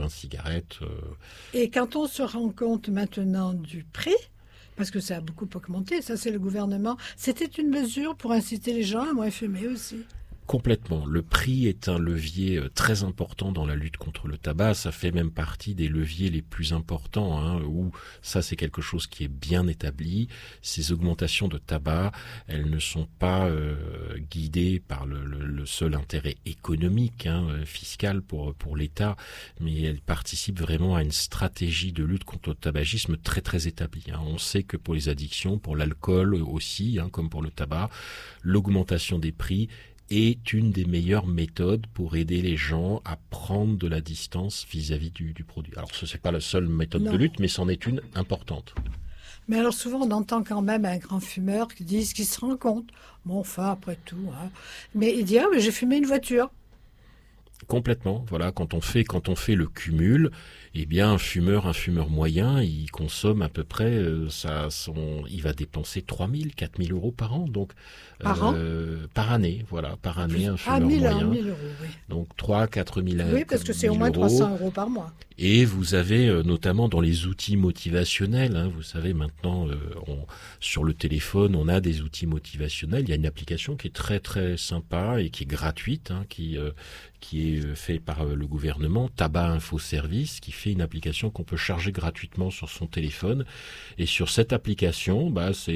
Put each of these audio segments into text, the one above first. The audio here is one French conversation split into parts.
20 cigarettes. Et quand on se rend compte maintenant du prix, parce que ça a beaucoup augmenté, ça c'est le gouvernement, c'était une mesure pour inciter les gens à moins fumer aussi. Complètement. Le prix est un levier très important dans la lutte contre le tabac. Ça fait même partie des leviers les plus importants, où ça c'est quelque chose qui est bien établi. Ces augmentations de tabac, elles ne sont pas guidées par le seul intérêt économique, fiscal pour l'État, mais elles participent vraiment à une stratégie de lutte contre le tabagisme très très établie. On sait que pour les addictions, pour l'alcool aussi, comme pour le tabac, l'augmentation des prix est une des meilleures méthodes pour aider les gens à prendre de la distance vis-à-vis du produit. Alors ce n'est pas la seule méthode de lutte, mais c'en est une importante. Mais alors souvent on entend quand même un grand fumeur qui dit qu'il se rend compte, bon enfin après tout, mais il dit mais j'ai fumé une voiture. Complètement, voilà, quand on fait le cumul, eh bien un fumeur moyen, il consomme à peu près il va dépenser 3 000, 4 000 euros par an, donc par année, voilà, par année un fumeur moyen. 1 000 euros, oui. Donc 3 4 000 euros. Oui, parce que c'est au moins 300 euros par mois. Et vous avez notamment dans les outils motivationnels, vous savez maintenant sur le téléphone on a des outils motivationnels. Il y a une application qui est très très sympa et qui est gratuite, qui est fait par le gouvernement, Tabac Info Service, qui fait une application qu'on peut charger gratuitement sur son téléphone. Et sur cette application,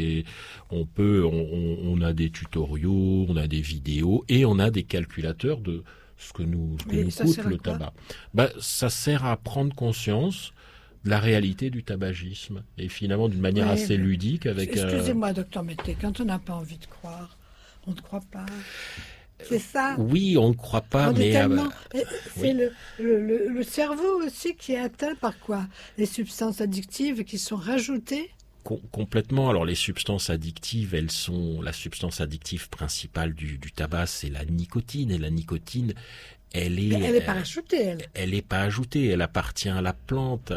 on a des tutoriaux, on a des vidéos et on a des calculateurs de ce que nous coûte le tabac. Ça sert à prendre conscience de la réalité du tabagisme et finalement d'une manière assez ludique. Excusez-moi, docteur Mété, quand on n'a pas envie de croire, on ne croit pas. C'est ça. Oui, on ne croit pas, mais c'est le cerveau aussi qui est atteint par quoi? Les substances addictives qui sont rajoutées. Complètement. Alors les substances addictives, la substance addictive principale du tabac, c'est la nicotine. Et la nicotine, elle n'est pas ajoutée. Elle n'est pas ajoutée. Elle appartient à la plante,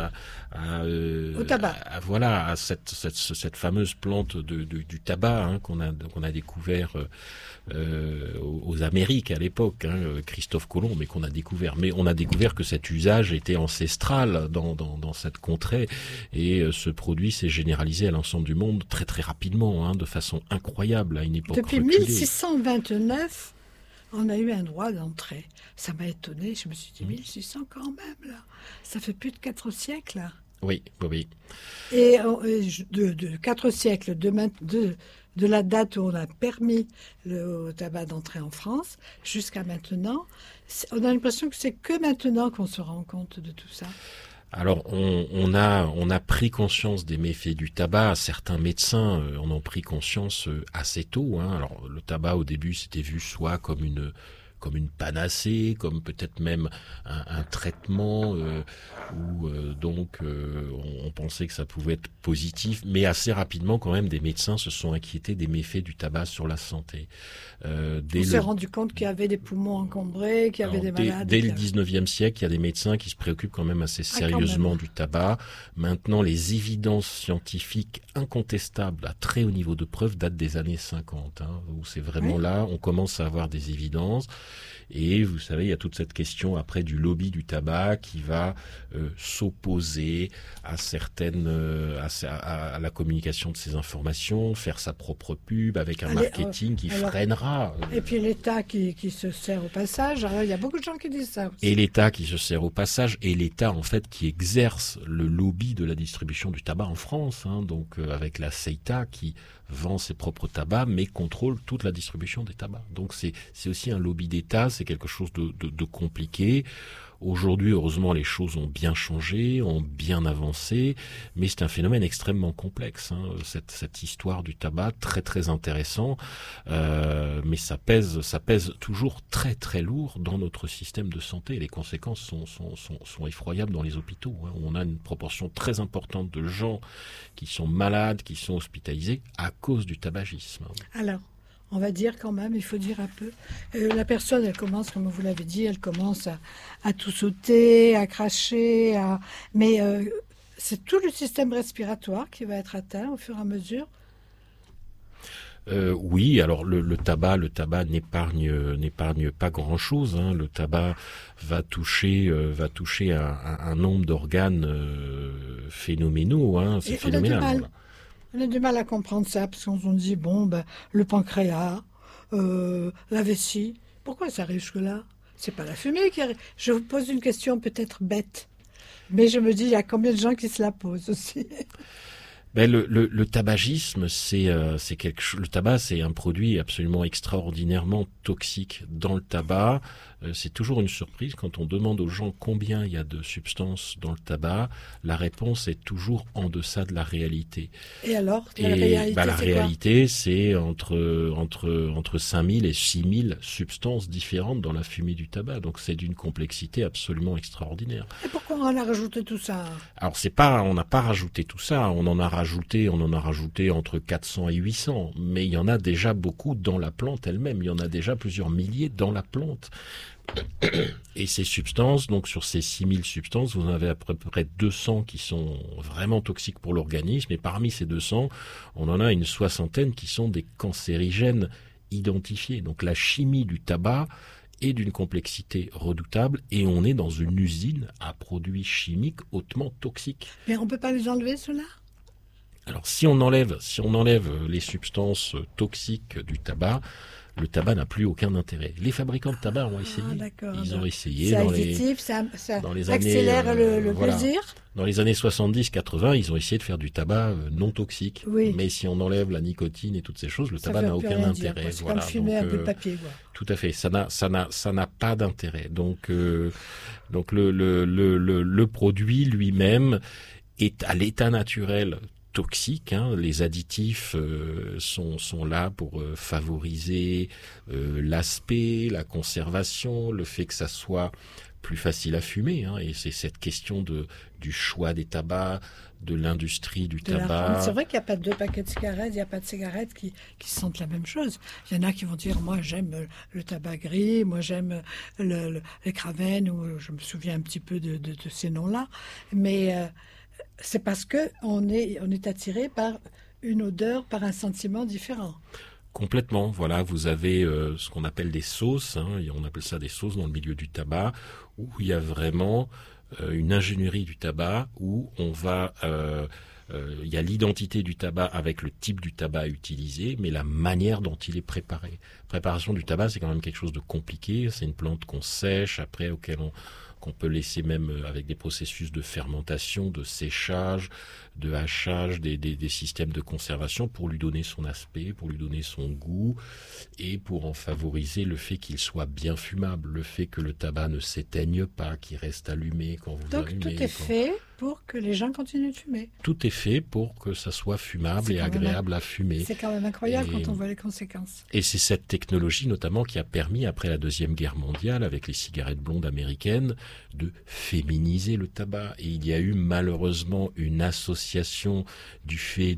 au tabac. À cette fameuse plante du tabac qu'on a découvert aux Amériques à l'époque, Christophe Colomb, mais qu'on a découvert. Mais on a découvert que cet usage était ancestral dans cette contrée et ce produit s'est généralisé à l'ensemble du monde très très rapidement, de façon incroyable à une époque Depuis reculée. 1629, on a eu un droit d'entrée. Ça m'a étonné, je me suis dit 1600 quand même, là. Ça fait plus de 4 siècles, là. Oui. Et de 4 siècles, de la date où on a permis au tabac d'entrer en France jusqu'à maintenant, on a l'impression que c'est que maintenant qu'on se rend compte de tout ça. Alors, on a pris conscience des méfaits du tabac. Certains médecins en ont pris conscience assez tôt. Alors, le tabac, au début, c'était vu soit comme une panacée, comme peut-être même un traitement où on pensait que ça pouvait être positif, mais assez rapidement quand même des médecins se sont inquiétés des méfaits du tabac sur la santé. On s'est rendu compte qu'il y avait des poumons encombrés, qu'il y avait des malades. Dès le 19e siècle, il y a des médecins qui se préoccupent quand même assez sérieusement du tabac. Maintenant, les évidences scientifiques incontestables à très haut niveau de preuve datent des années 50, où c'est vraiment là, on commence à avoir des évidences. Et vous savez, il y a toute cette question après du lobby du tabac qui va s'opposer à à la communication de ces informations, faire sa propre pub avec un marketing qui freinera. Et puis l'État qui se sert au passage. Alors, il y a beaucoup de gens qui disent ça aussi. Et l'État qui se sert au passage, et l'État en fait qui exerce le lobby de la distribution du tabac en France, donc avec la CEITA qui vend ses propres tabacs mais contrôle toute la distribution des tabacs. Donc c'est aussi un lobby d'État, c'est quelque chose de compliqué. Aujourd'hui, heureusement, les choses ont bien changé, ont bien avancé, mais c'est un phénomène extrêmement complexe, cette histoire du tabac, très très intéressant, mais ça pèse toujours très très lourd dans notre système de santé. Les conséquences sont effroyables dans les hôpitaux. On a une proportion très importante de gens qui sont malades, qui sont hospitalisés à cause du tabagisme. Alors, on va dire quand même, il faut dire un peu. La personne, elle commence, comme vous l'avez dit, elle commence à tout sauter, à cracher, mais c'est tout le système respiratoire qui va être atteint au fur et à mesure. Oui, alors le tabac n'épargne pas grand-chose, hein. Le tabac va toucher un nombre d'organes phénoménaux, hein. C'est phénoménal. Voilà. On a du mal à comprendre ça, parce qu'on se dit, le pancréas, la vessie, pourquoi ça arrive jusque-là? C'est pas la fumée qui arrive. Je vous pose une question peut-être bête, mais je me dis, il y a combien de gens qui se la posent aussi? Le tabagisme, le tabac, c'est un produit absolument extraordinairement toxique. Dans le tabac, c'est toujours une surprise quand on demande aux gens combien il y a de substances dans le tabac. La réponse est toujours en deçà de la réalité. Et alors, la réalité, c'est entre 5000 et 6000 substances différentes dans la fumée du tabac. Donc c'est d'une complexité absolument extraordinaire. Et pourquoi on a rajouté tout ça? Alors on n'a pas rajouté tout ça, on en a rajouté entre 400 et 800, mais il y en a déjà beaucoup dans la plante elle-même, il y en a déjà plusieurs milliers dans la plante. Et ces substances, donc sur ces 6000 substances, vous en avez à peu près 200 qui sont vraiment toxiques pour l'organisme, et parmi ces 200, on en a une soixantaine qui sont des cancérigènes identifiés. Donc la chimie du tabac est d'une complexité redoutable, et on est dans une usine à produits chimiques hautement toxiques. Mais on ne peut pas les enlever, ceux-là ? Alors si on enlève les substances toxiques du tabac, le tabac n'a plus aucun intérêt. Les fabricants de tabac ont essayé. Ils ont essayé dans les années, accélère le plaisir. Dans les années 70-80, ils ont essayé de faire du tabac non toxique. Oui. Mais si on enlève la nicotine et toutes ces choses, le tabac n'a aucun intérêt. C'est comme fumer un peu de papier. Tout à fait. Ça n'a pas d'intérêt. Donc le produit lui-même est à l'état naturel toxiques, hein. Les additifs sont là pour favoriser l'aspect, la conservation, le fait que ça soit plus facile à fumer, hein. Et c'est cette question du choix des tabacs, de l'industrie du tabac. C'est vrai qu'il n'y a pas deux paquets de cigarettes, il n'y a pas de cigarettes qui sentent la même chose. Il y en a qui vont dire, moi j'aime le tabac gris, moi j'aime les Craven, ou je me souviens un petit peu de ces noms-là, mais c'est parce qu'on est attiré par une odeur, par un sentiment différent. Complètement. Voilà, vous avez ce qu'on appelle des sauces, hein, et on appelle ça des sauces dans le milieu du tabac, où il y a vraiment une ingénierie du tabac, où on va... il y a l'identité du tabac avec le type du tabac utilisé, mais la manière dont il est préparé. La préparation du tabac, c'est quand même quelque chose de compliqué. C'est une plante qu'on sèche, après qu'on peut laisser même avec des processus de fermentation, de séchage, de hachage, des systèmes de conservation pour lui donner son aspect, pour lui donner son goût et pour en favoriser le fait qu'il soit bien fumable, le fait que le tabac ne s'éteigne pas, qu'il reste allumé quand vous allumez. Donc tout est fait pour que les gens continuent de fumer. Tout est fait pour que ça soit fumable et agréable à fumer. C'est quand même incroyable quand on voit les conséquences. Et c'est cette technologie notamment qui a permis, après la Deuxième Guerre mondiale, avec les cigarettes blondes américaines, de féminiser le tabac. Et il y a eu malheureusement une association du fait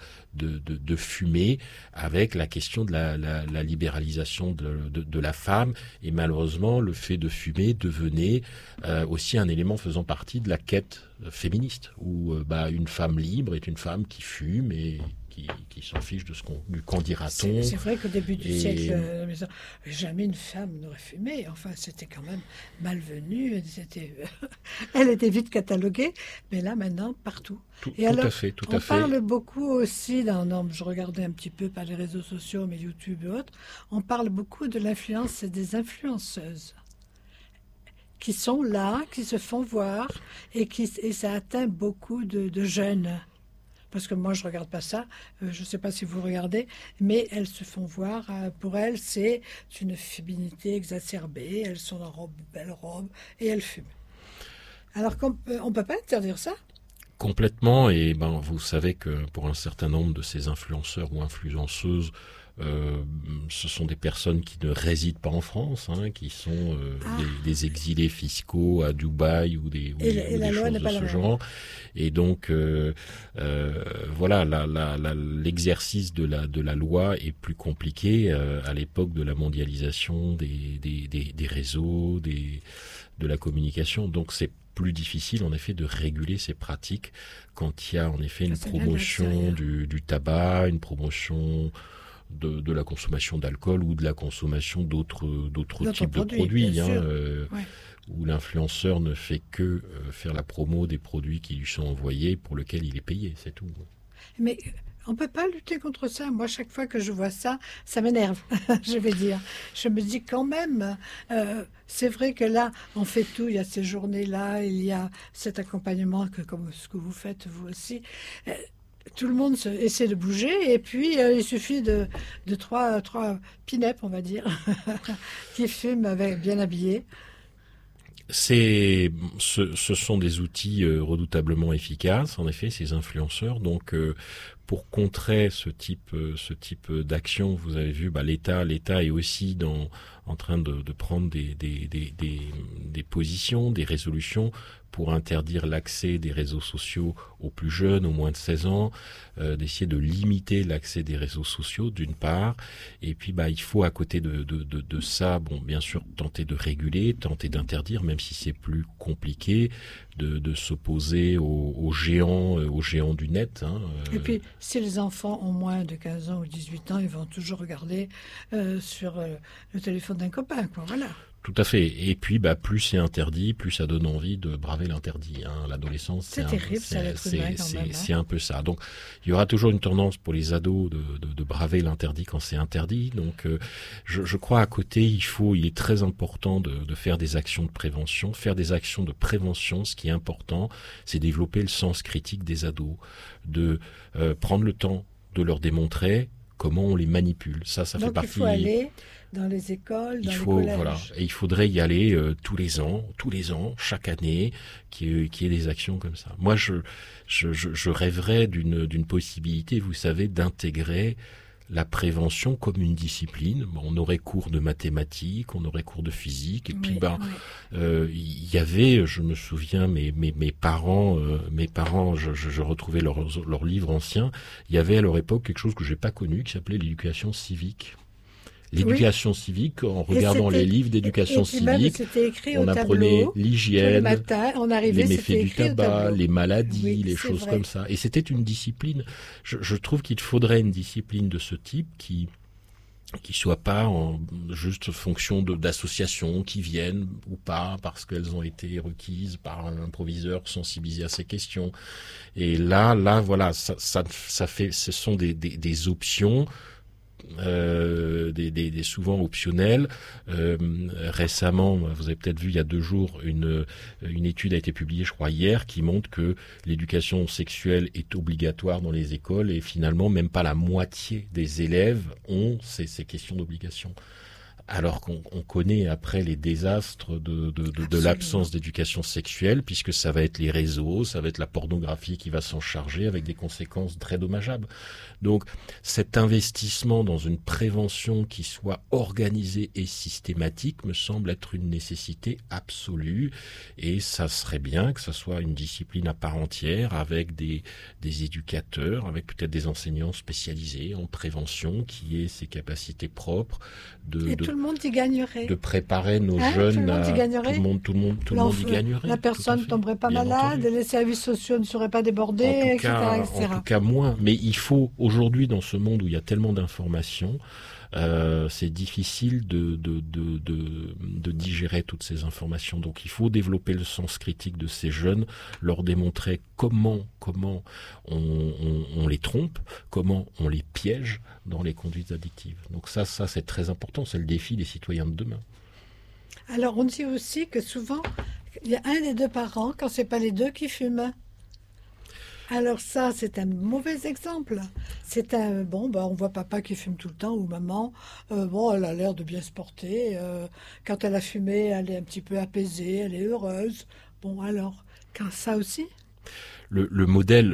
de fumer avec la question de la libéralisation de la femme. Et malheureusement, le fait de fumer devenait aussi un élément faisant partie de la quête féministe, où une femme libre est une femme qui fume et qui s'en fiche de du qu'en dira-t-on. C'est vrai qu'au début du siècle, jamais une femme n'aurait fumé. Enfin, c'était quand même malvenu. Elle était vite cataloguée, mais là, maintenant, partout. Tout à fait. On parle beaucoup aussi, je regardais un petit peu par les réseaux sociaux, mais YouTube et autres, on parle beaucoup de l'influence des influenceuses qui sont là, qui se font voir, et ça atteint beaucoup de jeunes. Parce que moi, je ne regarde pas ça, je ne sais pas si vous regardez, mais elles se font voir. Pour elles, c'est une féminité exacerbée, elles sont en belle robe, et elles fument. Alors on ne peut pas interdire ça. Complètement, et vous savez que pour un certain nombre de ces influenceurs ou influenceuses, ce sont des personnes qui ne résident pas en France, hein, qui sont des exilés fiscaux à Dubaï ou des choses de ce genre. Et donc, voilà, l'exercice de la loi est plus compliqué à l'époque de la mondialisation des réseaux, de la communication. Donc, c'est plus difficile en effet de réguler ces pratiques quand il y a en effet une promotion du tabac, une promotion de la consommation d'alcool ou de la consommation d'autres types de produits, où l'influenceur ne fait que faire la promo des produits qui lui sont envoyés, pour lesquels il est payé, c'est tout. Mais on ne peut pas lutter contre ça. Moi, chaque fois que je vois ça, ça m'énerve, je vais dire. Je me dis quand même, c'est vrai que là, on fait tout. Il y a ces journées-là, il y a cet accompagnement, comme ce que vous faites, vous aussi. Tout le monde essaie de bouger, et puis il suffit de trois pinèpes, on va dire, qui fument bien habillés. Ce sont des outils redoutablement efficaces, en effet, ces influenceurs. Donc, pour contrer ce type d'action, vous avez vu, l'État est aussi en train de prendre des positions, des résolutions pour interdire l'accès des réseaux sociaux aux plus jeunes, aux moins de 16 ans, d'essayer de limiter l'accès des réseaux sociaux, d'une part, et puis il faut, à côté de ça, bien sûr, tenter de réguler, tenter d'interdire, même si c'est plus compliqué, de s'opposer aux géants du net. Et puis, si les enfants ont moins de 15 ans ou 18 ans, ils vont toujours regarder sur le téléphone d'un copain, quoi, voilà. Tout à fait. Et puis, plus c'est interdit, plus ça donne envie de braver l'interdit. L'adolescence, c'est terrible, ça, l'être humain, quand même. C'est un peu ça. Donc, il y aura toujours une tendance pour les ados de braver l'interdit quand c'est interdit. Donc, je crois, à côté, il est très important de faire des actions de prévention. Faire des actions de prévention, ce qui est important, c'est développer le sens critique des ados, de prendre le temps de leur démontrer comment on les manipule. Ça Donc, fait partie. Il faut aller dans les écoles, dans les collèges. Voilà. Et il faudrait y aller tous les ans, chaque année, qu'il y ait des actions comme ça. Moi, je rêverais d'une possibilité, vous savez, d'intégrer la prévention comme une discipline. On aurait cours de mathématiques, on aurait cours de physique, et puis il y avait, je me souviens, mes parents, je retrouvais leurs livres anciens. Il y avait à leur époque quelque chose que j'ai pas connu, qui s'appelait l'éducation civique. L'éducation civique, en regardant les livres d'éducation civique, on apprenait l'hygiène, les méfaits du tabac, les maladies, les choses comme ça. Et c'était une discipline. Je trouve qu'il faudrait une discipline de ce type qui soit pas en juste fonction d'associations qui viennent ou pas parce qu'elles ont été requises par un proviseur sensibilisé à ces questions. Et là, voilà, ça fait, ce sont des options. Souvent optionnels. Récemment, vous avez peut-être vu il y a 2 jours, une étude a été publiée, je crois hier, qui montre que l'éducation sexuelle est obligatoire dans les écoles et finalement même pas la moitié des élèves ont ces questions d'obligation. Alors qu'on connaît après les désastres de l'absence d'éducation sexuelle, puisque ça va être les réseaux, ça va être la pornographie qui va s'en charger avec des conséquences très dommageables. Donc cet investissement dans une prévention qui soit organisée et systématique me semble être une nécessité absolue, et ça serait bien que ça soit une discipline à part entière avec des éducateurs, avec peut-être des enseignants spécialisés en prévention qui aient ces capacités propres tout le monde y gagnerait. De préparer nos jeunes. Tout le monde y gagnerait. Tout le monde y gagnerait. La personne ne tomberait pas malade, les services sociaux ne seraient pas débordés, etc. En tout cas, moins. Mais il faut, aujourd'hui, dans ce monde où il y a tellement d'informations, c'est difficile de digérer toutes ces informations. Donc il faut développer le sens critique de ces jeunes, leur démontrer comment on les trompe, comment on les piège dans les conduites addictives. Donc ça c'est très important, c'est le défi des citoyens de demain. Alors on dit aussi que souvent il y a un des 2 parents, quand c'est pas les 2, qui fument. Alors ça, c'est un mauvais exemple. C'est on voit papa qui fume tout le temps ou maman, elle a l'air de bien se porter. Quand elle a fumé, elle est un petit peu apaisée, elle est heureuse. Bon, alors, quand ça aussi. Le modèle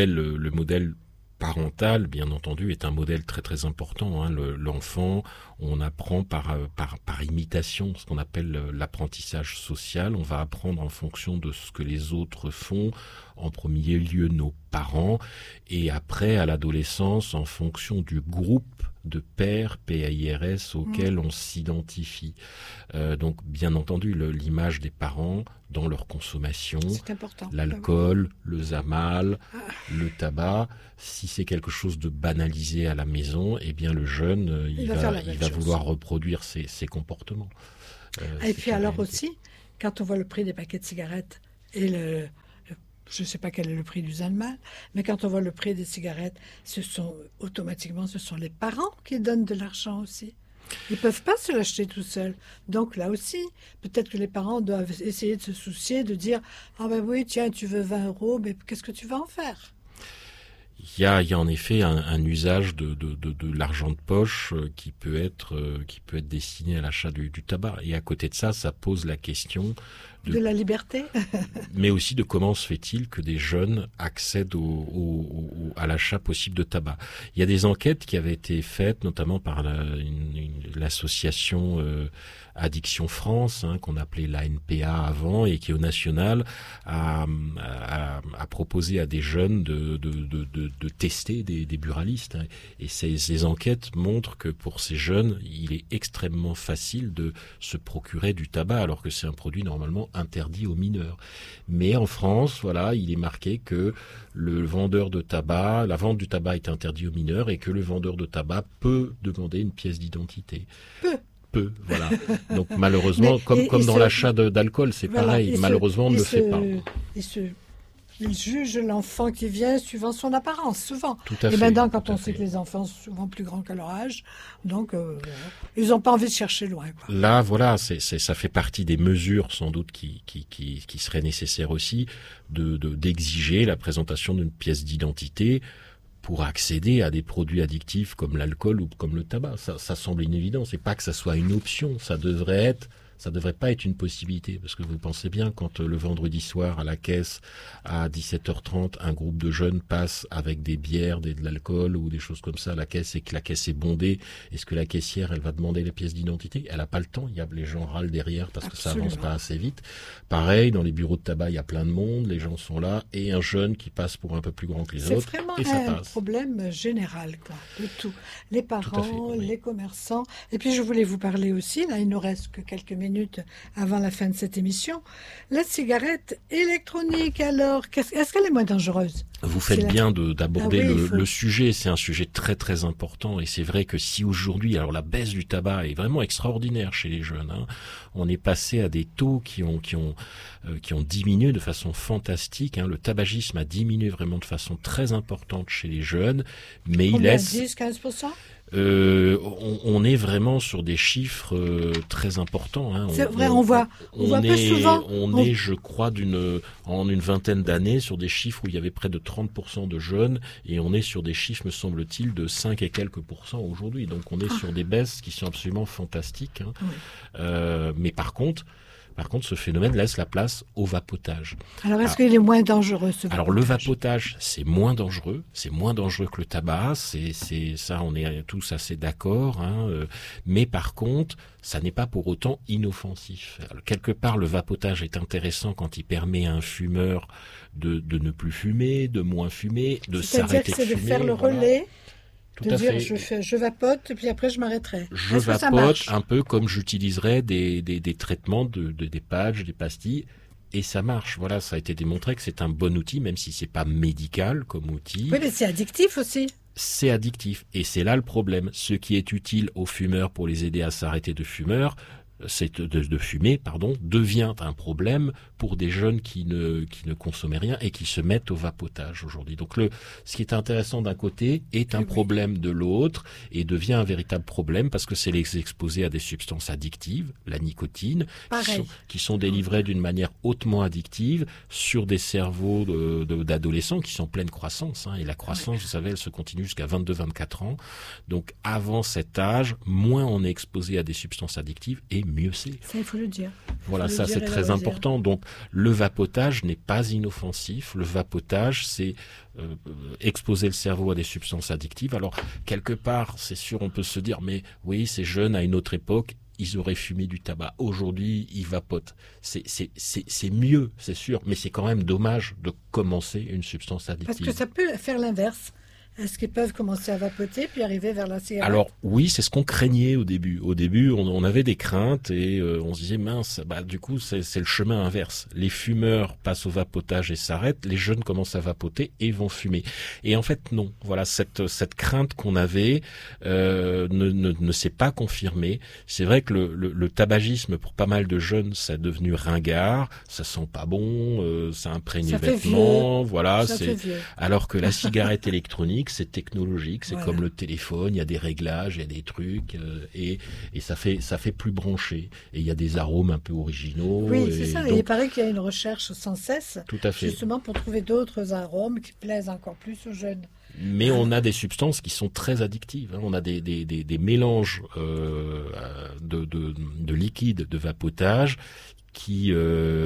parental, bien entendu, est un modèle très très important. L'enfant, on apprend par imitation, ce qu'on appelle l'apprentissage social. On va apprendre en fonction de ce que les autres font, en premier lieu nos parents, et après, à l'adolescence, en fonction du groupe de pairs, PAIRS, auxquels on s'identifie. Donc, bien entendu, l'image des parents dans leur consommation, c'est important. L'alcool, le zamal, le tabac. Si c'est quelque chose de banalisé à la maison, eh bien le jeune, il va vouloir reproduire ces comportements. Et puis alors aussi, quand on voit le prix des paquets de cigarettes et je ne sais pas quel est le prix du zamal, mais quand on voit le prix des cigarettes, automatiquement, ce sont les parents qui donnent de l'argent aussi. Ils ne peuvent pas se l'acheter tout seuls. Donc là aussi, peut-être que les parents doivent essayer de se soucier, de dire « Ah ben oui, tiens, tu veux 20 €, mais qu'est-ce que tu vas en faire ?» Il y a en effet un usage de l'argent de poche qui peut être destiné à l'achat du tabac. Et à côté de ça pose la question de la liberté, mais aussi de comment se fait-il que des jeunes accèdent à l'achat possible de tabac. Il y a des enquêtes qui avaient été faites, notamment par l'association Addiction France, qu'on appelait l'ANPA avant, et qui au national a proposé à des jeunes de tester des buralistes. Et ces enquêtes montrent que pour ces jeunes, il est extrêmement facile de se procurer du tabac, alors que c'est un produit normalement interdit aux mineurs. Mais en France, voilà, il est marqué que la vente du tabac est interdite aux mineurs et que le vendeur de tabac peut demander une pièce d'identité. Peu, voilà. Donc malheureusement, comme dans l'achat d'alcool, c'est pareil. Malheureusement, on ne le fait pas. Il juge l'enfant qui vient suivant son apparence, souvent. Tout à fait. Et maintenant, quand on sait que les enfants sont souvent plus grands qu'à leur âge, donc ils n'ont pas envie de chercher loin, quoi. Là, voilà, ça fait partie des mesures, sans doute, qui seraient nécessaires aussi, d'exiger la présentation d'une pièce d'identité pour accéder à des produits addictifs comme l'alcool ou comme le tabac. Ça semble une évidence. C'est pas que ça soit une option, ça devrait pas être une possibilité, parce que vous pensez bien, quand le vendredi soir à la caisse à 17h30, un groupe de jeunes passe avec des bières, de l'alcool ou des choses comme ça à la caisse, et que la caisse est bondée, est-ce que la caissière, elle va demander les pièces d'identité? Elle a pas le temps, les gens râlent derrière parce que ça avance pas assez vite. Pareil, dans les bureaux de tabac, il y a plein de monde, les gens sont là, et un jeune qui passe pour un peu plus grand que les autres, et ça passe. C'est vraiment un problème général, quoi, de tout. Les parents, les commerçants, et puis je voulais vous parler aussi, là il nous reste que quelques minutes avant la fin de cette émission. La cigarette électronique, alors, est-ce qu'elle est moins dangereuse? Vous faites bien d'aborder le sujet. C'est un sujet très très important, et c'est vrai que si aujourd'hui, alors la baisse du tabac est vraiment extraordinaire chez les jeunes, on est passé à des taux qui ont diminué de façon fantastique. Le tabagisme a diminué vraiment de façon très importante chez les jeunes, mais il laisse 10-15%. On est vraiment sur des chiffres très importants. C'est vrai, on voit pas souvent. On est, je crois, en une vingtaine d'années sur des chiffres où il y avait près de 30% de jeunes, et on est sur des chiffres, me semble-t-il, de 5 et quelques pourcents aujourd'hui. Donc on est sur des baisses qui sont absolument fantastiques. Mais par contre, ce phénomène laisse la place au vapotage. Alors, est-ce qu'il est moins dangereux, ce vapotage? Alors, le vapotage, c'est moins dangereux. C'est moins dangereux que le tabac. Ça, on est tous assez d'accord. Mais par contre, ça n'est pas pour autant inoffensif. Alors, quelque part, le vapotage est intéressant quand il permet à un fumeur de ne plus fumer, de moins fumer, de s'arrêter de fumer. C'est-à-dire que c'est de faire le relais. Tout de dire, je vapote, et puis après je m'arrêterai. Je vapote un peu comme j'utiliserais des traitements des patchs, des pastilles, et ça marche. Voilà, ça a été démontré que c'est un bon outil, même si c'est pas médical comme outil. Oui, mais c'est addictif aussi. C'est addictif, et c'est là le problème. Ce qui est utile aux fumeurs pour les aider à s'arrêter de fumer, devient un problème pour des jeunes qui ne consommaient rien et qui se mettent au vapotage aujourd'hui. Donc ce qui est intéressant d'un côté est un problème de l'autre, et devient un véritable problème parce que c'est les exposer à des substances addictives, la nicotine, qui sont délivrées d'une manière hautement addictive sur des cerveaux d'adolescents qui sont en pleine croissance. Et la croissance, vous savez, elle se continue jusqu'à 22-24 ans. Donc avant cet âge, moins on est exposé à des substances addictives, et mieux c'est. Ça, il faut le dire. Voilà, ça c'est très important. Donc le vapotage n'est pas inoffensif. Le vapotage, c'est exposer le cerveau à des substances addictives. Alors quelque part, c'est sûr, on peut se dire, mais oui, ces jeunes à une autre époque, ils auraient fumé du tabac. Aujourd'hui, ils vapotent. C'est mieux, c'est sûr, mais c'est quand même dommage de commencer une substance addictive. Parce que ça peut faire l'inverse. Est-ce qu'ils peuvent commencer à vapoter puis arriver vers la cigarette? Alors oui, c'est ce qu'on craignait au début. Au début, on avait des craintes et on se disait mince, du coup c'est le chemin inverse. Les fumeurs passent au vapotage et s'arrêtent, les jeunes commencent à vapoter et vont fumer. Et en fait non, voilà cette crainte qu'on avait ne s'est pas confirmée. C'est vrai que le tabagisme pour pas mal de jeunes, ça est devenu ringard, ça sent pas bon, ça imprègne les vêtements, voilà. Alors que la cigarette électronique, c'est technologique, c'est comme le téléphone, il y a des réglages, il y a des trucs, et ça fait plus branché. Et il y a des arômes un peu originaux. Oui, c'est ça. Donc, et il paraît qu'il y a une recherche sans cesse, tout à fait, justement pour trouver d'autres arômes qui plaisent encore plus aux jeunes. Mais on a des substances qui sont très addictives. On a des mélanges de liquides de vapotage qui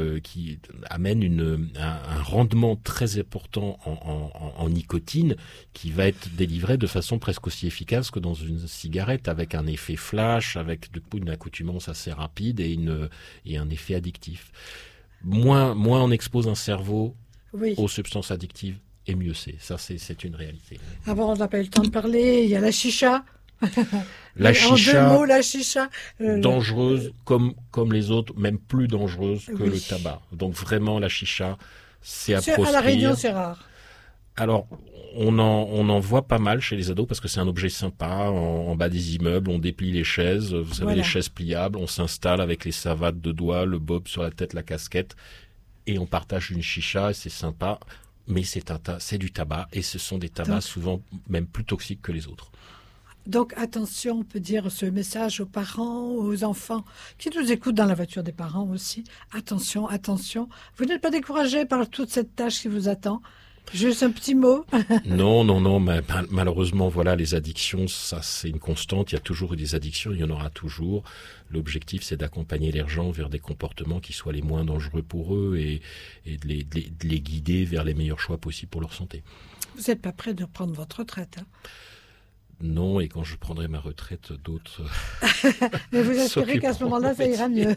amène un rendement très important en nicotine qui va être délivré de façon presque aussi efficace que dans une cigarette, avec un effet flash, avec du coup une accoutumance assez rapide et un effet addictif. Moins on expose un cerveau aux substances addictives, et mieux c'est. Ça, c'est une réalité. Ah bon, on n'a pas eu le temps de parler. Il y a la chicha. La chicha, en 2 mots, la chicha, dangereuse comme les autres, même plus dangereuse que le tabac. Donc vraiment, la chicha, c'est à proscrire. À La Réunion, c'est rare. Alors, on en voit pas mal chez les ados parce que c'est un objet sympa. En bas des immeubles, on déplie les chaises. Vous savez, les chaises pliables. On s'installe avec les savates de doigts, le bob sur la tête, la casquette, et on partage une chicha. Et c'est sympa, mais c'est du tabac et ce sont des tabacs souvent même plus toxiques que les autres. Donc attention, on peut dire ce message aux parents, aux enfants qui nous écoutent dans la voiture des parents aussi. Attention, attention. Vous n'êtes pas découragés par toute cette tâche qui vous attend. Juste un petit mot. Non, mais malheureusement, voilà, les addictions, ça c'est une constante. Il y a toujours eu des addictions, il y en aura toujours. L'objectif, c'est d'accompagner les gens vers des comportements qui soient les moins dangereux pour eux et de les guider vers les meilleurs choix possibles pour leur santé. Vous n'êtes pas prêt de prendre votre retraite, hein? Non, et quand je prendrai ma retraite, d'autres... Mais vous espérez qu'à ce moment-là, ça ira mieux.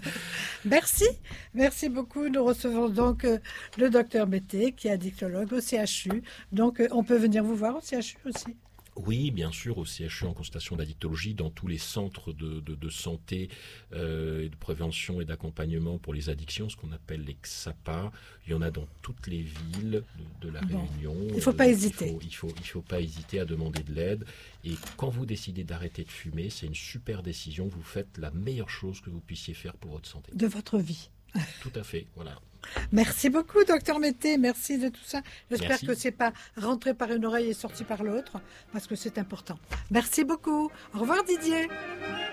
Merci beaucoup. Nous recevons donc le docteur Bété, qui est addictologue au CHU. Donc, on peut venir vous voir au CHU aussi? Oui, bien sûr, au CHU en consultation d'addictologie, dans tous les centres de santé, et de prévention et d'accompagnement pour les addictions, ce qu'on appelle les XAPA. Il y en a dans toutes les villes de la Réunion. Il ne faut pas hésiter. Il faut pas hésiter à demander de l'aide. Et quand vous décidez d'arrêter de fumer, c'est une super décision. Vous faites la meilleure chose que vous puissiez faire pour votre santé. De votre vie. Tout à fait, voilà. Merci beaucoup, docteur Mété. Merci de tout ça. J'espère que c'est pas rentré par une oreille et sorti par l'autre, parce que c'est important. Merci beaucoup. Au revoir, Didier.